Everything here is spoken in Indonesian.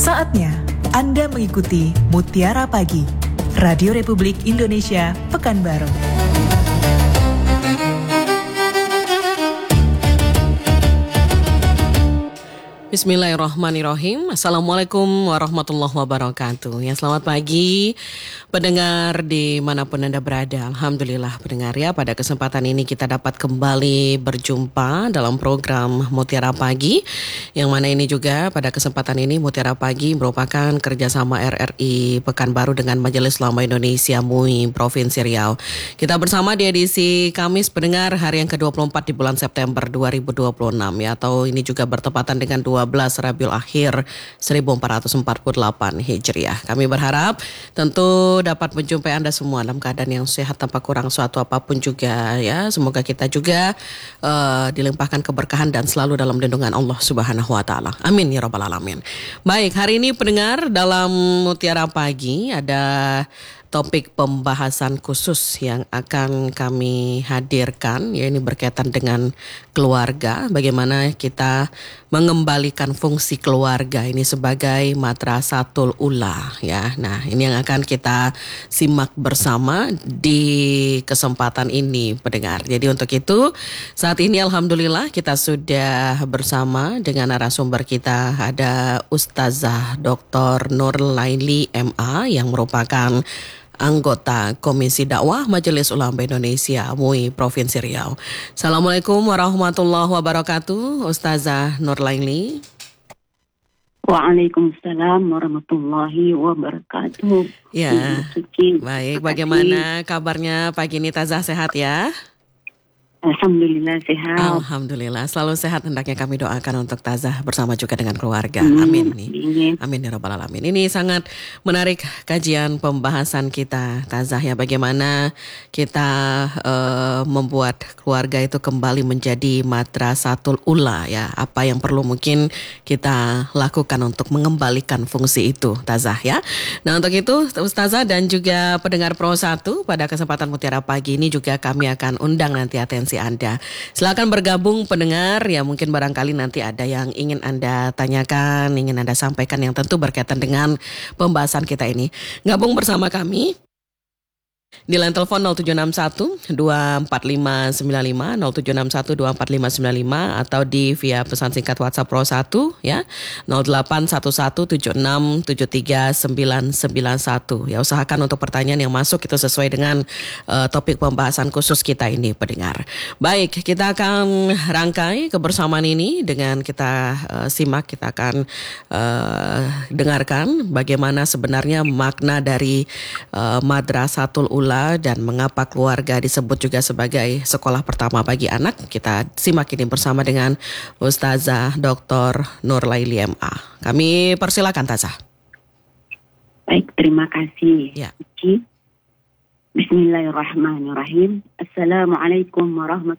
Saatnya Anda mengikuti Mutiara Pagi, Radio Republik Indonesia, Pekanbaru. Bismillahirrahmanirrahim. Assalamualaikum warahmatullahi wabarakatuh. Ya, selamat pagi pendengar dimanapun Anda berada. Alhamdulillah pendengar ya, pada kesempatan ini kita dapat kembali berjumpa dalam program Mutiara Pagi, yang mana ini juga pada kesempatan ini Mutiara Pagi merupakan kerjasama RRI Pekanbaru dengan Majelis Ulama Indonesia MUI Provinsi Riau. Kita bersama di edisi Kamis pendengar hari yang ke-24 di bulan September 2026 ya, atau ini juga bertepatan dengan 12 Rabiul Akhir 1448 Hijriah. Kami berharap tentu dapat menjumpai Anda semua dalam keadaan yang sehat tanpa kurang suatu apapun juga ya. Semoga kita juga dilimpahkan keberkahan dan selalu dalam lindungan Allah Subhanahu wa taala. Amin ya rabbal alamin. Baik, hari ini pendengar dalam Mutiara Pagi ada topik pembahasan khusus yang akan kami hadirkan, ya, ini berkaitan dengan keluarga, bagaimana kita mengembalikan fungsi keluarga ini sebagai madrasatul ula ya. Nah, ini yang akan kita simak bersama di kesempatan ini pendengar. Jadi untuk itu saat ini alhamdulillah kita sudah bersama dengan narasumber kita, ada Ustazah Dr. Nurlaili MA yang merupakan anggota Komisi Dakwah Majelis Ulama Indonesia MUI Provinsi Riau. Assalamualaikum warahmatullahi wabarakatuh, Ustazah Nurlaili. Waalaikumsalam warahmatullahi wabarakatuh. Ya, baik. Bagaimana kabarnya pagi ini, Tazah, sehat ya? Alhamdulillah sehat. Alhamdulillah, selalu sehat hendaknya kami doakan untuk Tazah bersama juga dengan keluarga. Amin nih. Amin ya rabbal alamin. Ini sangat menarik kajian pembahasan kita, Tazah ya, bagaimana kita membuat keluarga itu kembali menjadi madrasatul ula ya. Apa yang perlu mungkin kita lakukan untuk mengembalikan fungsi itu, Tazah ya. Nah, untuk itu Ustazah dan juga pendengar Pro 1 pada kesempatan Mutiara Pagi ini juga kami akan undang nanti atensi Anda. Silakan bergabung pendengar ya, mungkin barangkali nanti ada yang ingin Anda tanyakan, ingin Anda sampaikan yang tentu berkaitan dengan pembahasan kita ini. Gabung bersama kami di line telepon 0761-24595, 0761-24595, atau di via pesan singkat WhatsApp Pro 1 ya, 0811767391 ya. Usahakan untuk pertanyaan yang masuk itu sesuai dengan topik pembahasan khusus kita ini pendengar. Baik, kita akan rangkai kebersamaan ini dengan kita simak, kita akan dengarkan bagaimana sebenarnya makna dari madrasatul ula dan mengapa keluarga disebut juga sebagai sekolah pertama bagi anak. Kita simak ini bersama dengan Ustazah Dr. Nurlaili MA. Kami persilakan, Tazah. Baik, terima kasih. Ya. Bismillahirrahmanirrahim. Assalamualaikum warahmatullahi